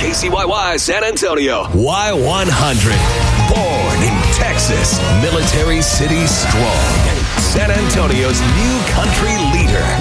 KCYY San Antonio. Y100. Born in Texas. Military City strong. San Antonio's new country leader.